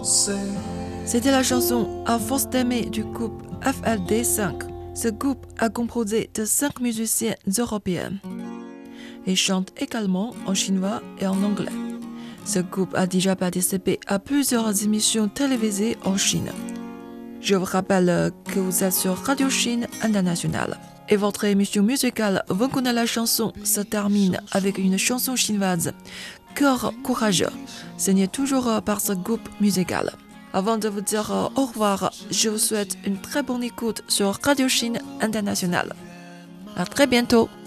C'était la chanson À force d'aimer du groupe FLD5. Ce groupe a composé de 5 musiciens européens. Ils chantent également en chinois et en anglais. Ce groupe a déjà participé à plusieurs émissions télévisées en Chine. Je vous rappelle que vous êtes sur Radio Chine Internationale. Et votre émission musicale Vous connaissez la chanson se termine avec une chanson chinoise, Cœur courageux, signée toujours par ce groupe musical. Avant de vous dire au revoir, je vous souhaite une très bonne écoute sur Radio Chine Internationale. À très bientôt!